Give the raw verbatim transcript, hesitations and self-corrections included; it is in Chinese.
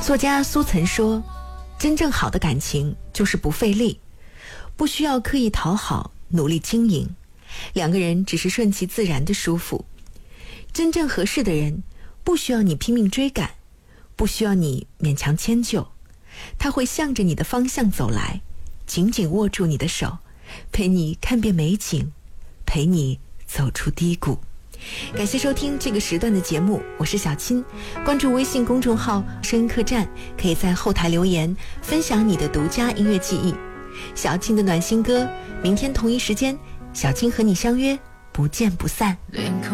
作家苏岑说，真正好的感情就是不费力，不需要刻意讨好，努力经营，两个人只是顺其自然的舒服。真正合适的人，不需要你拼命追赶，不需要你勉强迁就，他会向着你的方向走来，紧紧握住你的手，陪你看遍美景，陪你走出低谷。感谢收听这个时段的节目，我是小青。关注微信公众号声音客栈，可以在后台留言分享你的独家音乐记忆。小青的暖心歌，明天同一时间，小青和你相约，不见不散。